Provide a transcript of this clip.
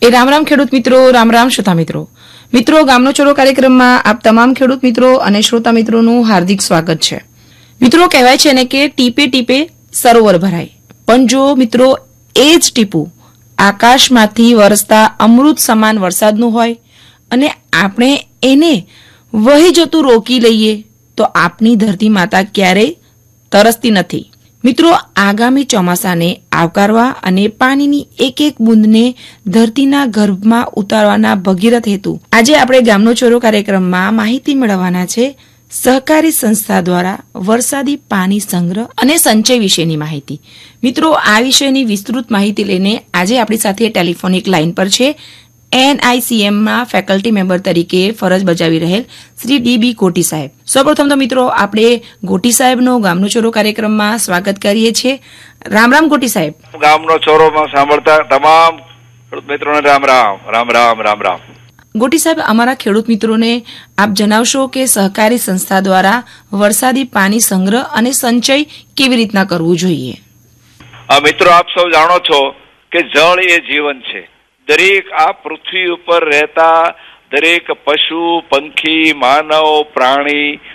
રામ રામ ખેડૂત મિત્રો, રામ રામ શ્રોતા મિત્રો. મિત્રો, ગામનો ચોરો કાર્યક્રમમાં આપ તમામ ખેડૂત મિત્રો અને શ્રોતા મિત્રોનું હાર્દિક સ્વાગત છે. મિત્રો, કહેવાય છે ને કે ટીપે ટીપે સરોવર ભરાય, પણ જો મિત્રો એ જ ટીપું આકાશમાંથી વરસતા અમૃત સમાન વરસાદનું હોય અને આપણે એને વહી જતું રોકી લઈએ તો આપની ધરતી માતા ક્યારેય તરસતી નથી. મિત્રો, આગામી ચોમાસાને આવકારવા અને પાણીની એક એક બૂંદને ધરતીના ગર્ભમાં ઉતારવાના ભગીરથ હેતુ આજે આપણે ગામનો ચોરો કાર્યક્રમમાં માહિતી મેળવવાના છે સહકારી સંસ્થા દ્વારા વરસાદી પાણી સંગ્રહ અને સંચય વિશેની માહિતી. મિત્રો, આ વિષયની વિસ્તૃત માહિતી લઈને આજે આપણી સાથે ટેલિફોનિક લાઇન પર છે NICMના ફેકલ્ટી મેમ્બર તરીકે ફરજ બજાવી રહેલ શ્રી DB ગોટી સાહેબ. સૌપ્રથમ તો મિત્રો આપણે ગોટી સાહેબનો ગામનો ચોરો કાર્યક્રમમાં સ્વાગત કરીએ છીએ. રામ રામ ગોટી સાહેબ. ગામનો ચોરોમાં સાંભળતા તમામ ખેડૂત મિત્રોને રામ રામ રામ રામ રામ રામ. ગોટી સાહેબ, અમારા ખેડૂત મિત્રોને આપ જણાવશો કે સહકારી સંસ્થા દ્વારા વરસાદી પાણી સંગ્રહ અને સંચય કેવી રીતના કરવું જોઈએ? મિત્રો, આપ સૌ જાણો છો કે જળ એ જીવન છે. દરેક આ પૃથ્વી ઉપર રહેતા દરેક પશુ, પંખી, માનવ, પ્રાણી